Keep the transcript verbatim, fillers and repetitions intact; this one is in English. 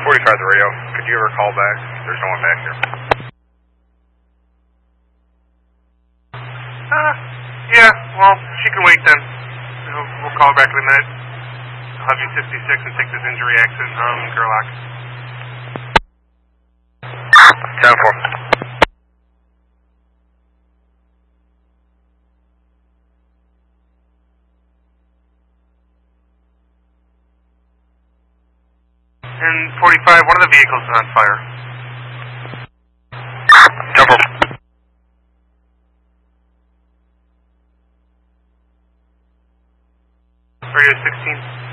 forty-five the radio. Could you ever call back? There's no one back here. Uh, yeah, well, she can wait then. We'll, we'll call her back in a minute. I'll have you sixty-six and take this injury accident, um, Gerlach. ten four. And forty-five, one of the vehicles is on fire. ten four. Radio sixteen.